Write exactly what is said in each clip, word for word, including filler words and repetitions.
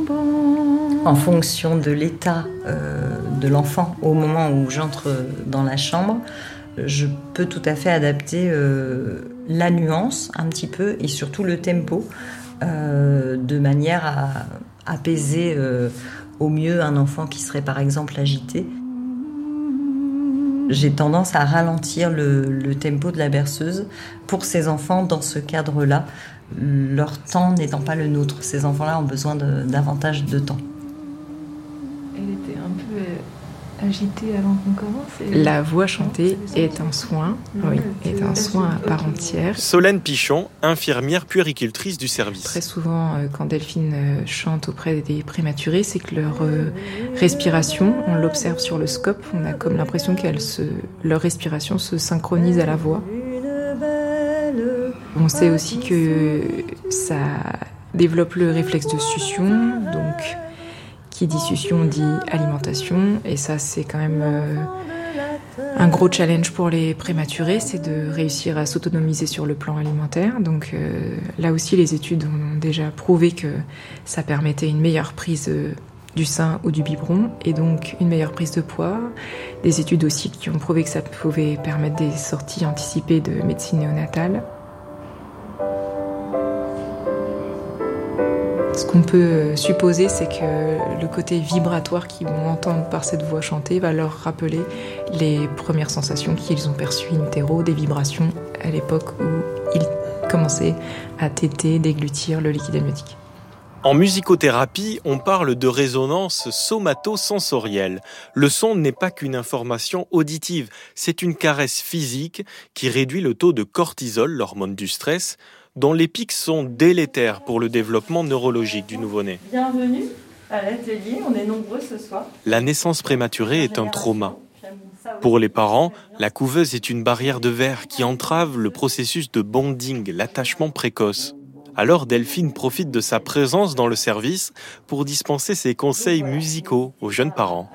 En fonction de l'état euh, de l'enfant au moment où j'entre dans la chambre, je peux tout à fait adapter euh, la nuance un petit peu et surtout le tempo euh, de manière à apaiser euh, au mieux un enfant qui serait par exemple agité. J'ai tendance à ralentir le, le tempo de la berceuse pour ces enfants dans ce cadre-là, leur temps n'étant pas le nôtre. Ces enfants-là ont besoin de, davantage de temps. Elle était un peu agitée avant qu'on commence. Et... La voix chantée est un soin, oui, est un soin à part entière. Solène Pichon, infirmière puéricultrice du service. Très souvent, quand Delphine chante auprès des prématurés, c'est que leur respiration, on l'observe sur le scope, on a comme l'impression que leur respiration se synchronise à la voix. On sait aussi que ça développe le réflexe de succion, donc qui dit succion dit alimentation, et ça c'est quand même euh, un gros challenge pour les prématurés, c'est de réussir à s'autonomiser sur le plan alimentaire. Donc euh, là aussi les études ont déjà prouvé que ça permettait une meilleure prise euh, du sein ou du biberon, et donc une meilleure prise de poids. Des études aussi qui ont prouvé que ça pouvait permettre des sorties anticipées de médecine néonatale. Ce qu'on peut supposer, c'est que le côté vibratoire qu'ils vont entendre par cette voix chantée va leur rappeler les premières sensations qu'ils ont perçues in utero, des vibrations à l'époque où ils commençaient à téter, déglutir le liquide amniotique. En musicothérapie, on parle de résonance somato-sensorielle. Le son n'est pas qu'une information auditive, c'est une caresse physique qui réduit le taux de cortisol, l'hormone du stress, dont les pics sont délétères pour le développement neurologique du nouveau-né. Bienvenue à l'atelier, on est nombreux ce soir. La naissance prématurée est un trauma. Pour les parents, la couveuse est une barrière de verre qui entrave le processus de bonding, l'attachement précoce. Alors Delphine profite de sa présence dans le service pour dispenser ses conseils musicaux aux jeunes parents.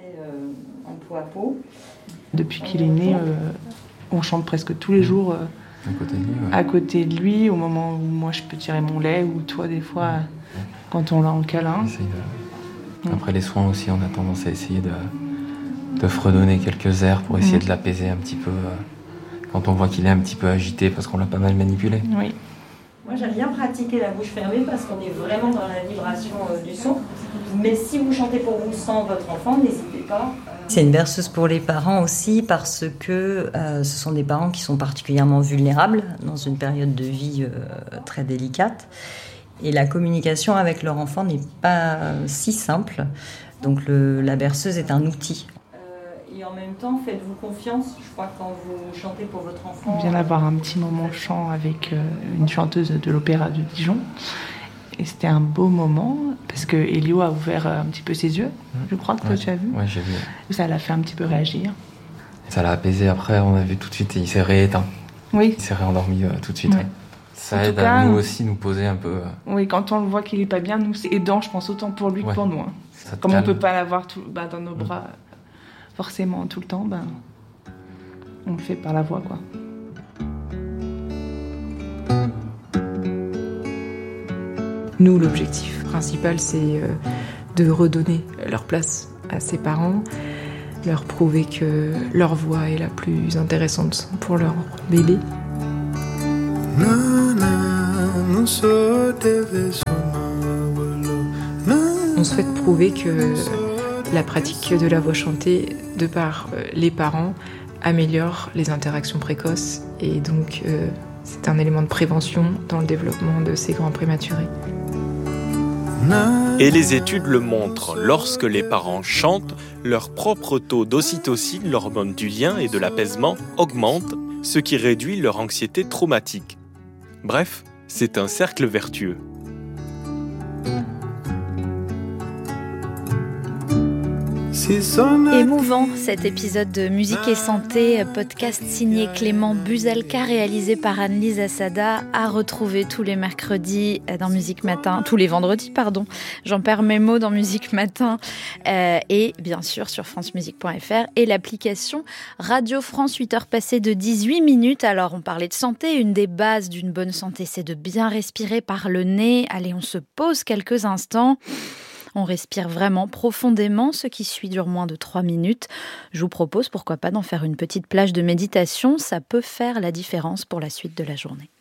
Depuis qu'il est né, euh, on chante presque tous les jours euh, à, côté de lui, ouais. à côté de lui, au moment où moi je peux tirer mon lait, ou toi des fois ouais. quand on l'a en câlin. De... Après les soins aussi, on a tendance à essayer de, de fredonner quelques airs pour essayer mmh. de l'apaiser un petit peu euh, quand on voit qu'il est un petit peu agité parce qu'on l'a pas mal manipulé. Oui. Moi, j'aime bien pratiquer la bouche fermée parce qu'on est vraiment dans la vibration euh, du son. Mais si vous chantez pour vous sans votre enfant, n'hésitez pas. C'est une berceuse pour les parents aussi parce que euh, ce sont des parents qui sont particulièrement vulnérables dans une période de vie euh, très délicate. Et la communication avec leur enfant n'est pas euh, si simple. Donc le, la berceuse est un outil. Et en même temps, faites-vous confiance. Je crois que quand vous chantez pour votre enfant... On vient d'avoir un petit moment chant avec euh, une chanteuse de l'Opéra de Dijon. Et c'était un beau moment, parce que Elio a ouvert un petit peu ses yeux. Je crois que ouais, tu as vu. Oui, j'ai vu. Ça l'a fait un petit peu réagir. Ça l'a apaisé après, on a vu tout de suite, et il s'est rééteint. Oui. Il s'est réendormi euh, tout de suite. Ouais. Ouais. Ça en aide cas, à nous aussi nous poser un peu... Euh... Oui, quand on le voit qu'il est pas bien, nous c'est aidant, je pense, autant pour lui ouais. que pour nous. Hein. Comme calme. On peut pas l'avoir tout, bah, dans nos bras... Mmh. forcément tout le temps, ben, on le fait par la voix, quoi. Nous, l'objectif principal, c'est euh, de redonner leur place à ces parents, leur prouver que leur voix est la plus intéressante pour leur bébé. On souhaite prouver que la pratique de la voix chantée, de par euh, les parents, améliore les interactions précoces et donc euh, c'est un élément de prévention dans le développement de ces grands prématurés. Et les études le montrent, lorsque les parents chantent, leur propre taux d'ocytocine, l'hormone du lien et de l'apaisement, augmente, ce qui réduit leur anxiété traumatique. Bref, c'est un cercle vertueux. Émouvant cet épisode de Musique et Santé, podcast signé Clément Buzalka, réalisé par Anne-Lise Assada, à retrouver tous les mercredis dans Musique Matin, tous les vendredis, pardon, j'en perds mes mots dans Musique Matin, euh, et bien sûr sur francemusique point f r et l'application Radio France, huit heures passées de dix-huit minutes. Alors on parlait de santé, une des bases d'une bonne santé, c'est de bien respirer par le nez. Allez, on se pose quelques instants. On respire vraiment profondément, ce qui suit dure moins de trois minutes. Je vous propose, pourquoi pas, d'en faire une petite plage de méditation. Ça peut faire la différence pour la suite de la journée.